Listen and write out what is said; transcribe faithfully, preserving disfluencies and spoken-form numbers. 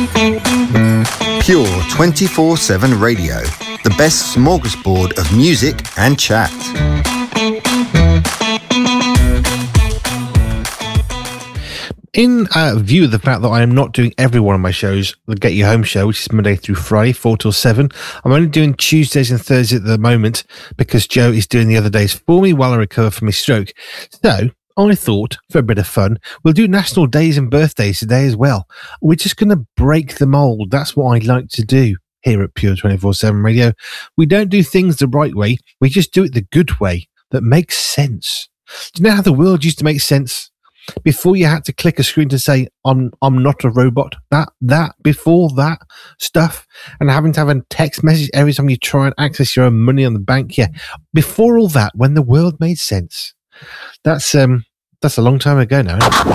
Pure twenty-four seven Radio, the best smorgasbord of music and chat. In uh, view of the fact that I am not doing every one of my shows, the Get You Home show, which is Monday through Friday, four till seven, I'm only doing Tuesdays and Thursdays at the moment because Joe is doing the other days for me while I recover from his stroke. So I thought, for a bit of fun, we'll do National Days and Birthdays today as well. We're just going to break the mould. That's what I like to do here at Pure twenty-four seven Radio. We don't do things the right way. We just do it the good way that makes sense. Do you know how the world used to make sense? Before you had to click a screen to say, I'm I'm not a robot. That, that, before that stuff, and having to have a text message every time you try and access your own money on the bank. Yeah. Before all that, when the world made sense. That's, um, that's a long time ago now, isn't it?